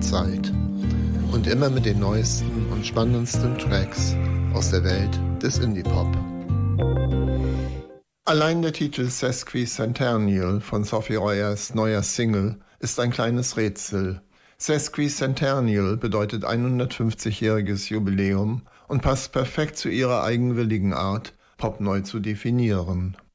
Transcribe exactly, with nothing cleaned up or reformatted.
Zeit. Und immer mit den neuesten und spannendsten Tracks aus der Welt des Indie-Pop. Allein der Titel Sesquicentennial von Sophie Royers neuer Single ist ein kleines Rätsel. Sesquicentennial bedeutet hundertfünfzigjähriges Jubiläum und passt perfekt zu ihrer eigenwilligen Art, Pop neu zu definieren.